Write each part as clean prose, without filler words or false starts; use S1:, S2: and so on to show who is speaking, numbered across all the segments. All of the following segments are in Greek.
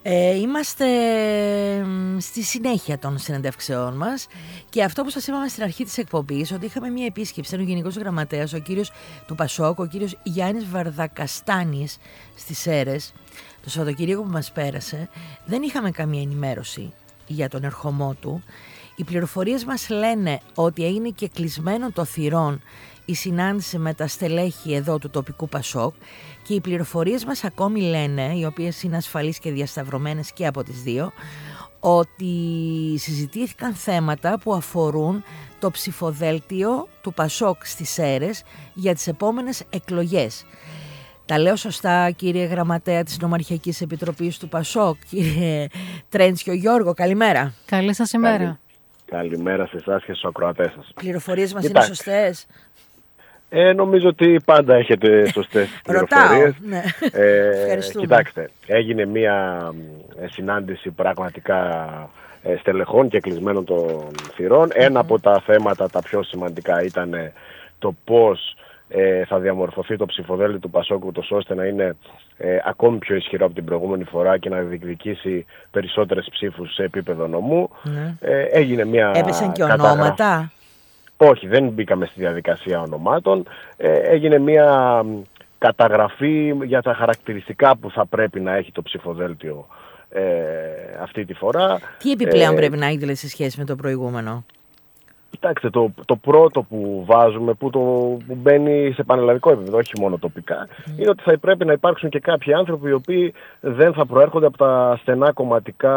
S1: Είμαστε στη συνέχεια των συνεντεύξεών μας και αυτό που σας είπαμε στην αρχή της εκπομπής, ότι είχαμε μια επίσκεψη, ήταν ο Γενικός Γραμματέας, ο κύριος του Πασόκ, ο κύριος Γιάννης Βαρδακαστάνης στις Σέρρες. Το Σαββατοκύριακο που μας πέρασε δεν είχαμε καμία ενημέρωση για τον ερχομό του. Οι πληροφορίες μας λένε ότι έγινε και κλεισμένο το θυρών η συνάντηση με τα στελέχη εδώ του τοπικού Πασόκ και οι πληροφορίες μας ακόμη λένε, οι οποίες είναι ασφαλείς και διασταυρωμένες και από τις δύο, ότι συζητήθηκαν θέματα που αφορούν το ψηφοδέλτιο του Πασόκ στις Σέρρες για τις επόμενες εκλογές. Τα λέω σωστά, κύριε Γραμματέα της Νομαρχιακής Επιτροπής του Πασόκ, κύριε Τρέντσιο Γιώργο, καλημέρα.
S2: Καλή σας ημέρα.
S3: Καλημέρα σε εσάς και στους ακροατές σας.
S1: Πληροφορίες μας είναι σωστές?
S3: Νομίζω ότι πάντα έχετε σωστές πληροφορίες.
S1: Ναι.
S3: Κοιτάξτε, έγινε μια συνάντηση πραγματικά στελεχών και κλεισμένων των θυρών. Ένα από τα θέματα τα πιο σημαντικά ήταν το πώς θα διαμορφωθεί το ψηφοδέλτιο του Πασόκ, ούτως ώστε να είναι ακόμη πιο ισχυρό από την προηγούμενη φορά και να διεκδικήσει περισσότερες ψήφους σε επίπεδο νομού. Έγινε μια
S1: έπεσαν και ονόματα?
S3: Όχι, δεν μπήκαμε στη διαδικασία ονομάτων. Έγινε μια καταγραφή για τα χαρακτηριστικά που θα πρέπει να έχει το ψηφοδέλτιο αυτή τη φορά.
S1: Τι επιπλέον πρέπει να έχει δηλαδή σε σχέση με το προηγούμενο?
S3: Κοιτάξτε, το πρώτο που βάζουμε, που μπαίνει σε πανελλαδικό επίπεδο, όχι μόνο τοπικά, είναι ότι θα πρέπει να υπάρξουν και κάποιοι άνθρωποι οι οποίοι δεν θα προέρχονται από τα στενά κομματικά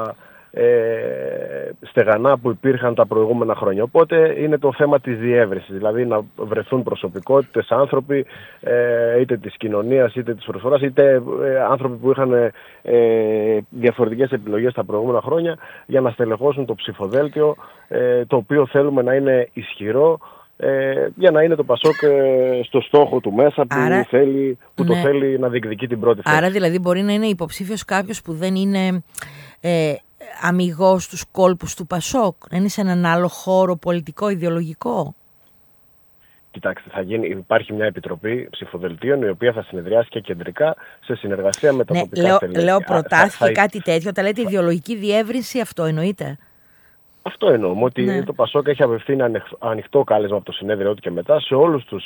S3: στεγανά που υπήρχαν τα προηγούμενα χρόνια. Οπότε είναι το θέμα της διεύρυνσης, δηλαδή να βρεθούν προσωπικότητες, άνθρωποι είτε της κοινωνίας είτε της προσφοράς, είτε άνθρωποι που είχαν διαφορετικές επιλογές τα προηγούμενα χρόνια για να στελεχώσουν το ψηφοδέλτιο, το οποίο θέλουμε να είναι ισχυρό, για να είναι το Πασόκ στο στόχο του μέσα που, το θέλει να διεκδικεί την πρώτη θέση.
S1: Άρα δηλαδή μπορεί να είναι υποψήφιος κάποιος που δεν είναι αμιγός στους κόλπους του Πασόκ, να είναι σε έναν άλλο χώρο πολιτικό, ιδεολογικό?
S3: Κοιτάξτε, υπάρχει μια επιτροπή ψηφοδελτίων η οποία θα συνεδριάσει και κεντρικά σε συνεργασία με τα τοπικά στελέχη.
S1: Λέω προτάθηκε κάτι τέτοιο, όταν λέτε ιδεολογική διεύρυνση, αυτό εννοείται?
S3: Αυτό εννοούμε, ότι το Πασόκ έχει απευθύνει ανοιχτό κάλεσμα από το συνέδριο του και μετά σε όλους τους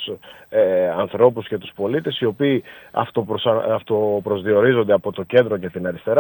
S3: ανθρώπους και τους πολίτες οι οποίοι αυτοπροσδιορίζονται από το κέντρο και την αριστερά